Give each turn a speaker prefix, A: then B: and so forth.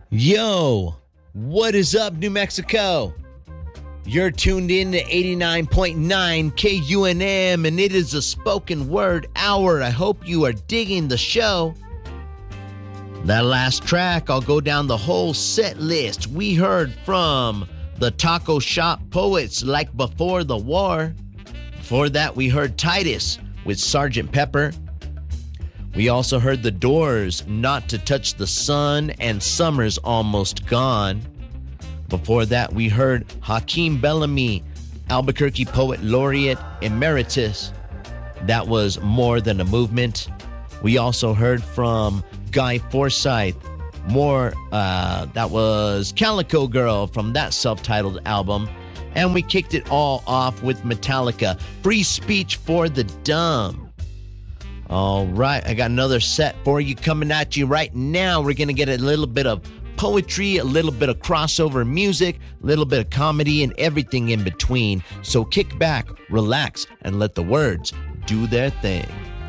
A: Yo, what is up, New Mexico? You're tuned in to 89.9 KUNM, and it is a spoken word hour. I hope you are digging the show. That last track, I'll go down the whole set list. We heard from the Taco Shop Poets, Like Before the War. Before that, we heard Titus with Sgt. Pepper. We also heard The Doors, Not to Touch the Sun, and Summer's Almost Gone. Before that, we heard Hakeem Bellamy, Albuquerque Poet Laureate Emeritus. That was More Than a Movement. We also heard from Guy Forsyth. That was Calico Girl from that self-titled album. And we kicked it all off with Metallica, Free Speech for the Dumb. All right, I got another set for you coming at you right now. We're going to get a little bit of poetry, a little bit of crossover music, a little bit of comedy, and everything in between. So kick back, relax, and let the words do their thing.